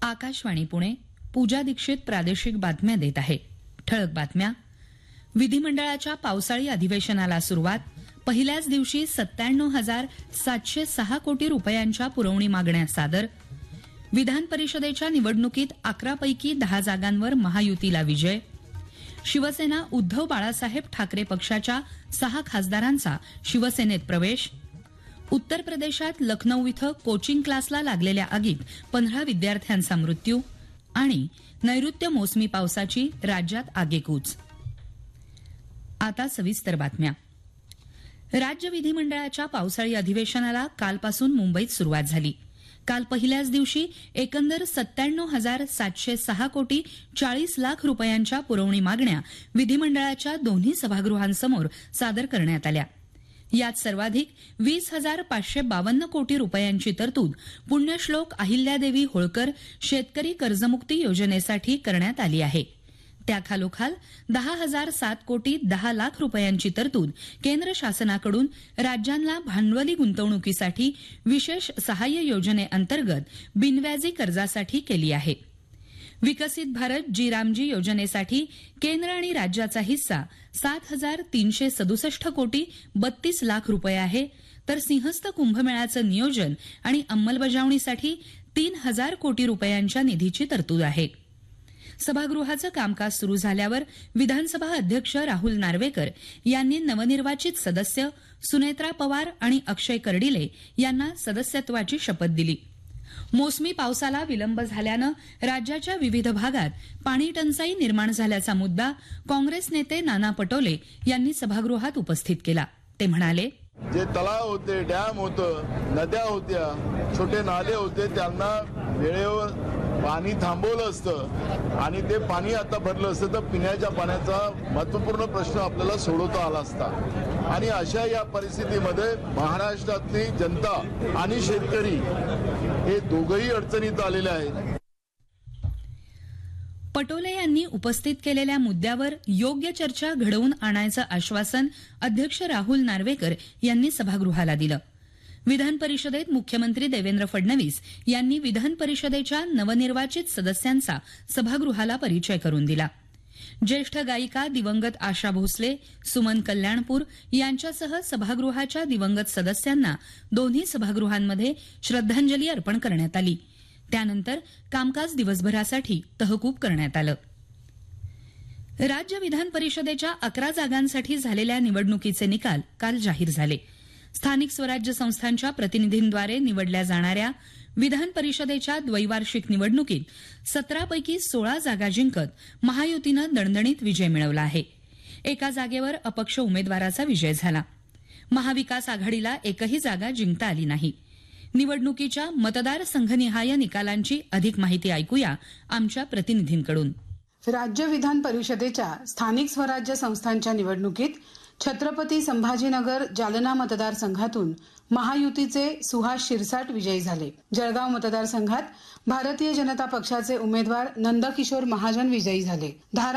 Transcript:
आकाशवाणी पुणे. पूजा दीक्षित प्रादेशिक बातम्या देत आहे. ठळक बातम्या. विधिमंडळाच्या पावसाळी अधिवेशनाला सुरुवात. पहिल्याच दिवशी 97,706 कोटी रुपयांच्या पुरवणी मागण्या सादर. विधान परिषदेच्या निवडणुकीत 11 पैकी 10 जागांवर महायुतीला विजय. शिवसेना उद्धव बाळासाहेब ठाकरे पक्षाच्या 6 खासदारांचा शिवसेनेत प्रवेश. उत्तर प्रदेशात लखनौ इथं कोचिंग क्लासला लागलेल्या आगीत 15 विद्यार्थ्यांचा मृत्यू. आणि नैऋत्य मोसमी पावसाची राज्यात आगेकूच. आता सविस्तर बातम्या. राज्य विधिमंडळाच्या पावसाळी अधिवेशनाला कालपासून मुंबईत सुरुवात झाली. काल पहिल्याच दिवशी एकंदर 97,706 कोटी 40 लाख रुपयांच्या पुरवणी मागण्या विधिमंडळाच्या दोन्ही सभागृहांसमोर सादर करण्यात आल्या. यात सर्वाधिक 20,552 कोटी रुपयांची तरतूद पुण्यश्लोक अहिल्यादेवी होळकर शेतकरी कर्जमुक्ती योजनेसाठी करण्यात आली आहे. त्याखालोखाल 10,007 कोटी 10 लाख रुपयांची तरतूद केंद्र शासनाकडून राज्यांना भांडवली गुंतवणुकीसाठी विशेष सहाय्य योजनेअंतर्गत बिनव्याजी कर्जासाठी केली आहे. विकसित भारत जी रामजी योजनेसाठी केंद्र आणि राज्याचा हिस्सा 7,367 कोटी 32 लाख रुपये आहे. तर सिंहस्थ कुंभमेळ्याचं नियोजन आणि अंमलबजावणीसाठी 3,000 कोटी रुपयांच्या निधीची तरतूद आहे. सभागृहाचं कामकाज सुरू झाल्यावर विधानसभा अध्यक्ष राहुल नार्वेकर यांनी नवनिर्वाचित सदस्य सुनेत्रा पवार आणि अक्षय कर्डिले यांना सदस्यत्वाची शपथ दिली. मोसमी पावसाला विलंब झाल्यानं राज्याच्या विविध भागात पाणी टंचाई निर्माण झाल्याचा मुद्दा काँग्रेस नेते नाना पटोले यांनी सभागृहात उपस्थित केला. ते म्हणाले, जे तलाव होते, डॅम होतं, नद्या होत्या, छोटे नाले होते, त्यांना वेळेवर पाणी थांबवलं असतं आणि ते पाणी आता भरलं असतं तर पिण्याच्या पाण्याचा महत्वपूर्ण प्रश्न आपल्याला सोडवता आला असता. आणि अशा या परिस्थितीमध्ये महाराष्ट्रातली जनता आणि शेतकरी हे दोघंही अडचणीत आलेले आहेत. पटोले यांनी उपस्थित केलेल्या मुद्द्यावर योग्य चर्चा घडवून आणायचं आश्वासन अध्यक्ष राहुल नार्वेकर यांनी सभागृहाला दिलं. विधान परिषदेत मुख्यमंत्री देवेंद्र फडणवीस यांनी विधान परिषदेच्या नवनिर्वाचित सदस्यांचा सभागृहाला परिचय करून दिला. ज्येष्ठ गायिका दिवंगत आशा भोसले, सुमन कल्याणपूर यांच्यासह सभागृहाच्या दिवंगत सदस्यांना दोन्ही सभागृहांमध्ये श्रद्धांजली अर्पण करण्यात आली. त्यानंतर कामकाज दिवसभरासाठी तहकूब करण्यात आलं. राज्य विधान परिषदेच्या 11 जागांसाठी झालेल्या निवडणुकीचे निकाल काल जाहीर झाले. स्थानिक स्वराज्य संस्थांच्या प्रतिनिधींद्वारे निवडल्या जाणाऱ्या विधान परिषदेच्या द्वैवार्षिक निवडणुकीत 17 पैकी 16 जागा जिंकत महायुतीनं दणदणीत विजय मिळवला आहे. एका जागेवर अपक्ष उमेदवाराचा विजय झाला. महाविकास आघाडीला एकही जागा जिंकता आली नाही. निवडणुकीच्या मतदारसंघनिहाय निकालांची अधिक माहिती ऐकूया आमच्या प्रतिनिधींकडून. राज्य विधान परिषदेच्या स्थानिक स्वराज्य संस्थांच्या निवडणुकीत छत्रपती संभाजीनगर जालना मतदारसंघातून महायुतीचे सुहास शिरसाट विजयी झाले. जळगाव मतदारसंघात भारतीय जनता पक्षाचे उमेदवार नंदकिशोर महाजन विजयी झाले.